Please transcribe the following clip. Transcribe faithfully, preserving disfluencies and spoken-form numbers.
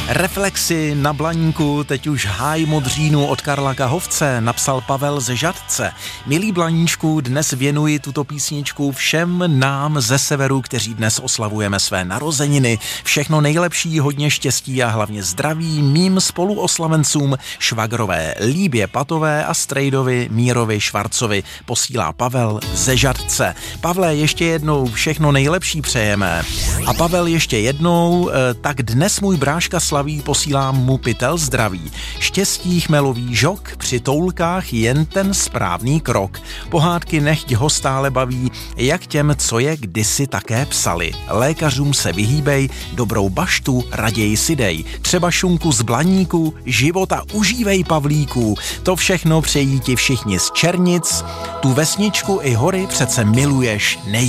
Reflexy na Blaníku, teď už Háj modřínu od Karla Kahovce, napsal Pavel ze Žatce. Milý Blaníčku, dnes věnuji tuto písničku všem nám ze severu, kteří dnes oslavujeme své narozeniny. Všechno nejlepší, hodně štěstí a hlavně zdraví mým spoluoslavencům švagrové Líbě Patové a strejdovi Mírovi Švarcovi, posílá Pavel ze Žatce. Pavle, ještě jednou všechno nejlepší přejeme. A Pavel ještě jednou, tak dnes můj bráška slaví, posílám mu pytel zdraví. Štěstí chmelový žok, při toulkách jen ten správný krok. Pohádky nechť ho stále baví, jak těm, co je kdysi také psali. Lékařům se vyhýbej, dobrou baštu raději si dej. Třeba šunku z Blaníku, života užívej, Pavlíku. To všechno přejí ti všichni z Černic, tu vesničku i hory přece miluješ nej.